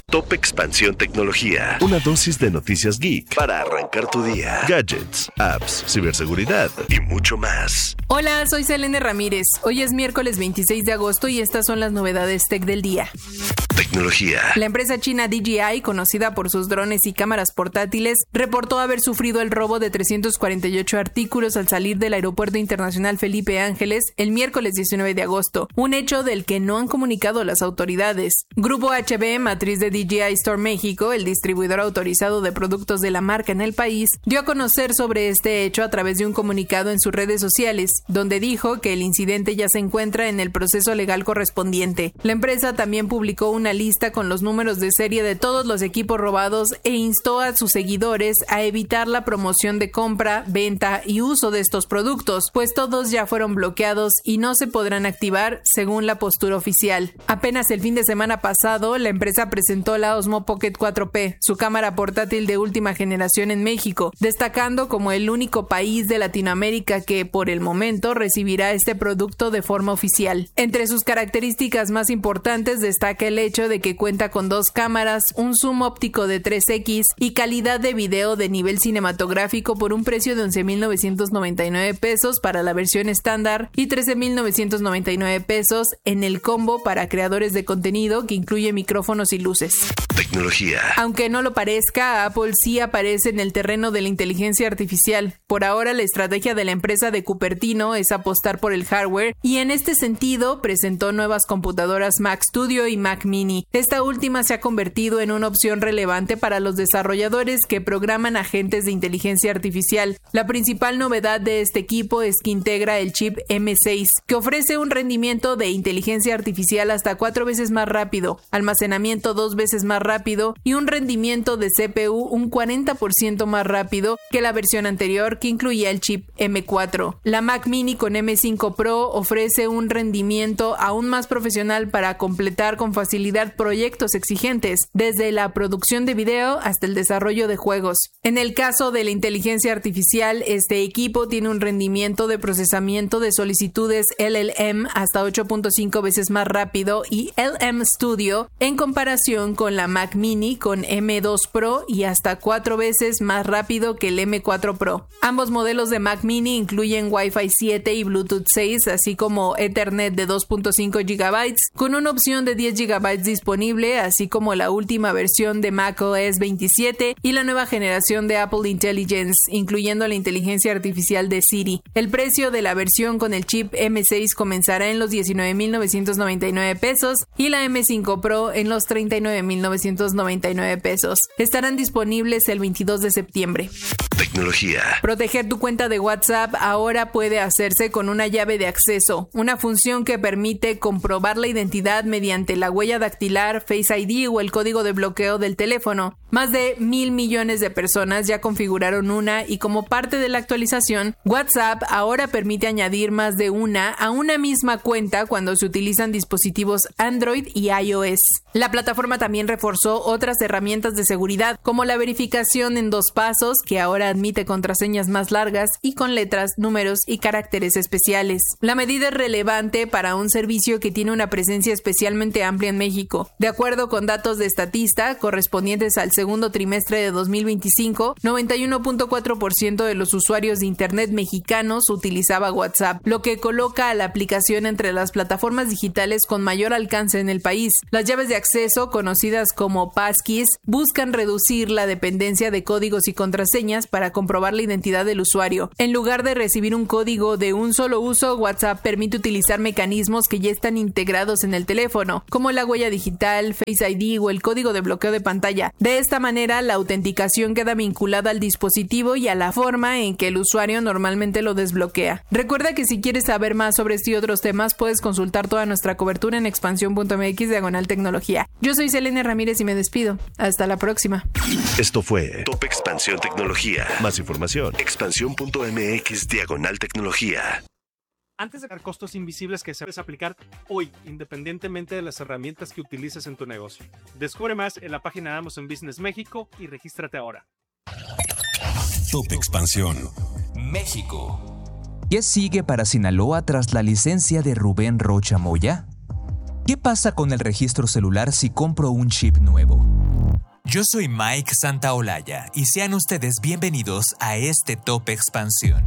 Top Expansión Tecnología. Una dosis de noticias geek para arrancar tu día. Gadgets, apps, ciberseguridad y mucho más. Hola, soy Selene Ramírez. Hoy es miércoles 26 de agosto y estas son las novedades tech del día. Tecnología. La empresa china DJI, conocida por sus drones y cámaras portátiles, reportó haber sufrido el robo de 348 artículos al salir del Aeropuerto Internacional Felipe Ángeles el miércoles 19 de agosto, un hecho del que no han comunicado las autoridades. Grupo HB, matriz de DJI Store México, el distribuidor autorizado de productos de la marca en el país, dio a conocer sobre este hecho a través de un comunicado en sus redes sociales, donde dijo que el incidente ya se encuentra en el proceso legal correspondiente. La empresa también publicó una lista con los números de serie de todos los equipos robados e instó a sus seguidores a evitar la promoción de compra, venta y uso de estos productos, pues todos ya fueron bloqueados y no se podrán activar según la postura oficial. Apenas el fin de semana pasado, la empresa presentó la Osmo Pocket 4P, su cámara portátil de última generación en México, destacando como el único país de Latinoamérica que, por el momento, recibirá este producto de forma oficial. Entre sus características más importantes destaca el hecho de que cuenta con 2 cámaras, un zoom óptico de 3x y calidad de video de nivel cinematográfico por un precio de 11,999 pesos para la versión estándar y 13,999 pesos en el combo para creadores de contenido que incluye micrófonos y luces. Tecnología. Aunque no lo parezca, Apple sí aparece en el terreno de la inteligencia artificial. Por ahora, la estrategia de la empresa de Cupertino es apostar por el hardware y en este sentido presentó nuevas computadoras Mac Studio y Mac Mini. Esta última se ha convertido en una opción relevante para los desarrolladores que programan agentes de inteligencia artificial. La principal novedad de este equipo es que integra el chip M6, que ofrece un rendimiento de inteligencia artificial hasta 4 veces más rápido, almacenamiento 2 veces más rápido y un rendimiento de CPU un 40% más rápido que la versión anterior que incluía el chip M4. La Mac Mini con M5 Pro ofrece un rendimiento aún más profesional para completar con facilidad proyectos exigentes, desde la producción de video hasta el desarrollo de juegos. En el caso de la inteligencia artificial, este equipo tiene un rendimiento de procesamiento de solicitudes LLM hasta 8.5 veces más rápido y LM Studio en comparación con la Mac Mini con M2 Pro y hasta 4 veces más rápido que el M4 Pro. Ambos modelos de Mac Mini incluyen Wi-Fi 7 y Bluetooth 6, así como Ethernet de 2.5 GB con una opción de 10 GB disponible, así como la última versión de macOS 27 y la nueva generación de Apple Intelligence, incluyendo la inteligencia artificial de Siri. El precio de la versión con el chip M6 comenzará en los 19,999 pesos y la M5 Pro en los 39,999 pesos. Estarán disponibles el 22 de septiembre. Tecnología. Proteger tu cuenta de WhatsApp ahora puede hacerse con una llave de acceso, una función que permite comprobar la identidad mediante la huella dactilar, Face ID o el código de bloqueo del teléfono. Más de 1,000 millones de personas ya configuraron una y como parte de la actualización, WhatsApp ahora permite añadir más de una a una misma cuenta cuando se utilizan dispositivos Android y iOS. La plataforma también reforzó otras herramientas de seguridad, como la verificación en 2 pasos, que ahora admite contraseñas más largas y con letras, números y caracteres especiales. La medida es relevante para un servicio que tiene una presencia especialmente amplia en México. De acuerdo con datos de Statista, correspondientes al segundo trimestre de 2025, 91.4% de los usuarios de Internet mexicanos utilizaba WhatsApp, lo que coloca a la aplicación entre las plataformas digitales con mayor alcance en el país. Las llaves de acceso, conocidas como passkeys, buscan reducir la dependencia de códigos y contraseñas para comprobar la identidad del usuario. En lugar de recibir un código de un solo uso, WhatsApp permite utilizar mecanismos que ya están integrados en el teléfono, como la huella digital, Face ID o el código de bloqueo de pantalla. De esta manera, la autenticación queda vinculada al dispositivo y a la forma en que el usuario normalmente lo desbloquea. Recuerda que si quieres saber más sobre este y otros temas, puedes consultar toda nuestra cobertura en expansión.mx/tecnología. Yo soy Selene Ramírez y me despido. Hasta la próxima. Esto fue Top Expansión Tecnología. Más información, expansión.mx/tecnología. Antes de dar costos invisibles que sabes aplicar hoy, independientemente de las herramientas que utilices en tu negocio. Descubre más en la página de Amazon Business México y regístrate ahora. Top Expansión México. ¿Qué sigue para Sinaloa tras la licencia de Rubén Rocha Moya? ¿Qué pasa con el registro celular si compro un chip nuevo? Yo soy Mike Santaolalla y sean ustedes bienvenidos a este Top Expansión.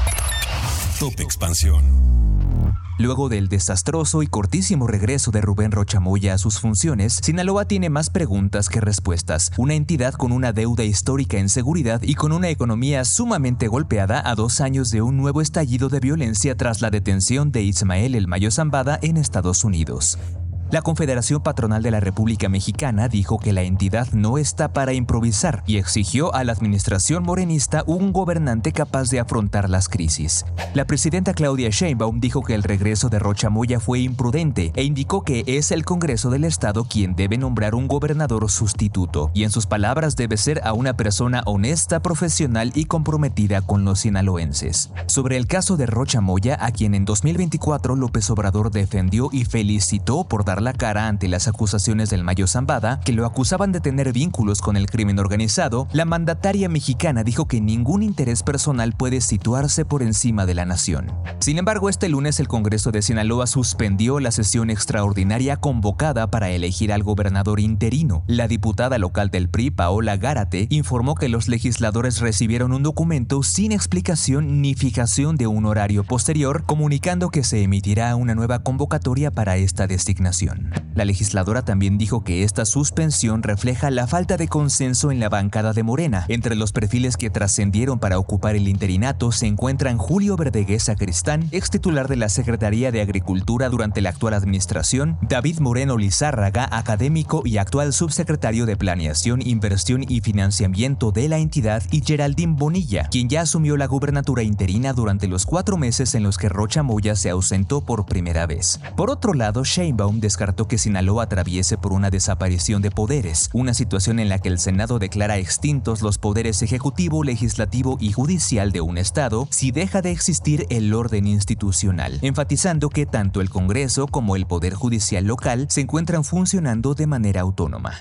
Top Expansión. Luego del desastroso y cortísimo regreso de Rubén Rocha Moya a sus funciones, Sinaloa tiene más preguntas que respuestas. Una entidad con una deuda histórica en seguridad y con una economía sumamente golpeada a 2 años de un nuevo estallido de violencia tras la detención de Ismael El Mayo Zambada en Estados Unidos. La Confederación Patronal de la República Mexicana dijo que la entidad no está para improvisar y exigió a la administración morenista un gobernante capaz de afrontar las crisis. La presidenta Claudia Sheinbaum dijo que el regreso de Rocha Moya fue imprudente e indicó que es el Congreso del Estado quien debe nombrar un gobernador sustituto y en sus palabras debe ser a una persona honesta, profesional y comprometida con los sinaloenses. Sobre el caso de Rocha Moya, a quien en 2024 López Obrador defendió y felicitó por dar la cara ante las acusaciones del Mayo Zambada, que lo acusaban de tener vínculos con el crimen organizado, la mandataria mexicana dijo que ningún interés personal puede situarse por encima de la nación. Sin embargo, este lunes el Congreso de Sinaloa suspendió la sesión extraordinaria convocada para elegir al gobernador interino. La diputada local del PRI, Paola Gárate, informó que los legisladores recibieron un documento sin explicación ni fijación de un horario posterior, comunicando que se emitirá una nueva convocatoria para esta designación. La legisladora también dijo que esta suspensión refleja la falta de consenso en la bancada de Morena. Entre los perfiles que trascendieron para ocupar el interinato se encuentran Julio Verdeguer Sacristán, ex titular de la Secretaría de Agricultura durante la actual administración, David Moreno Lizárraga, académico y actual subsecretario de Planeación, Inversión y Financiamiento de la entidad, y Geraldine Bonilla, quien ya asumió la gubernatura interina durante los 4 meses en los que Rocha Moya se ausentó por primera vez. Por otro lado, Sheinbaum descartó que Sinaloa atraviese por una desaparición de poderes, una situación en la que el Senado declara extintos los poderes ejecutivo, legislativo y judicial de un estado si deja de existir el orden institucional, enfatizando que tanto el Congreso como el Poder Judicial local se encuentran funcionando de manera autónoma.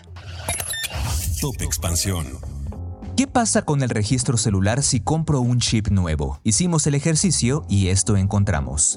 Top Expansión. ¿Qué pasa con el registro celular si compro un chip nuevo? Hicimos el ejercicio y esto encontramos.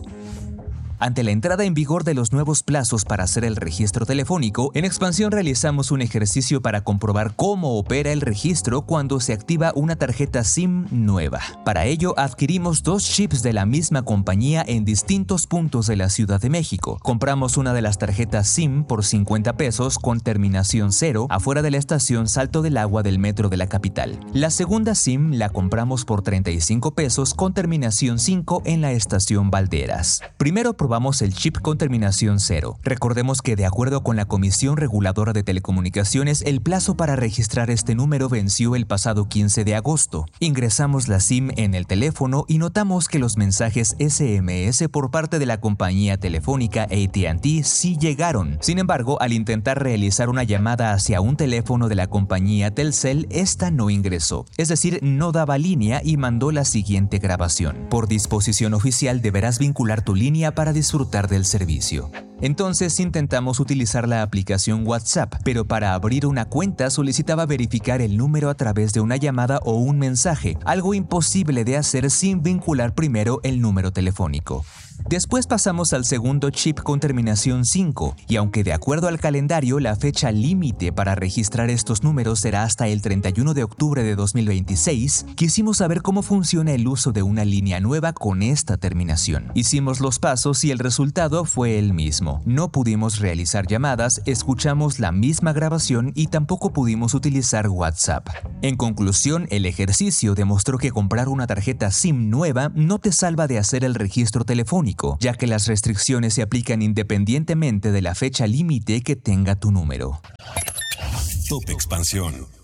Ante la entrada en vigor de los nuevos plazos para hacer el registro telefónico, en Expansión realizamos un ejercicio para comprobar cómo opera el registro cuando se activa una tarjeta SIM nueva. Para ello, adquirimos 2 chips de la misma compañía en distintos puntos de la Ciudad de México. Compramos una de las tarjetas SIM por 50 pesos con terminación 0 afuera de la estación Salto del Agua del metro de la capital. La segunda SIM la compramos por 35 pesos con terminación 5 en la estación Valderas. Primero probamos el chip con terminación 0. Recordemos que de acuerdo con la Comisión Reguladora de Telecomunicaciones, el plazo para registrar este número venció el pasado 15 de agosto. Ingresamos la SIM en el teléfono y notamos que los mensajes SMS por parte de la compañía telefónica AT&T sí llegaron. Sin embargo, al intentar realizar una llamada hacia un teléfono de la compañía Telcel, esta no ingresó. Es decir, no daba línea y mandó la siguiente grabación. Por disposición oficial deberás vincular tu línea para disfrutar del servicio. Entonces intentamos utilizar la aplicación WhatsApp, pero para abrir una cuenta solicitaba verificar el número a través de una llamada o un mensaje, algo imposible de hacer sin vincular primero el número telefónico. Después pasamos al segundo chip con terminación 5, y aunque de acuerdo al calendario la fecha límite para registrar estos números será hasta el 31 de octubre de 2026, quisimos saber cómo funciona el uso de una línea nueva con esta terminación. Hicimos los pasos y el resultado fue el mismo. No pudimos realizar llamadas, escuchamos la misma grabación y tampoco pudimos utilizar WhatsApp. En conclusión, el ejercicio demostró que comprar una tarjeta SIM nueva no te salva de hacer el registro telefónico, ya que las restricciones se aplican independientemente de la fecha límite que tenga tu número. Top Expansión.